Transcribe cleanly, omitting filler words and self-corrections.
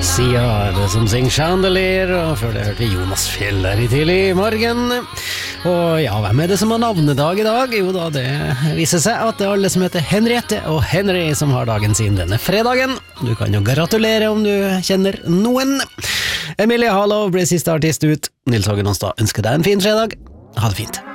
Sia, det som synger Chandelier, og før det hørte vi Jonas Fjell der i tidlig morgen. Og ja, hvem er det som har navnedag i dag? Jo da, det viser seg at det er alle som heter Henriette og Henry som har dagen sin denne fredagen. Du kan jo gratulere om du kjenner noen. Emilie Harlov ble siste artist ut. Nils Hågen Onsdag ønsker deg en fin fredag. Ha det fint.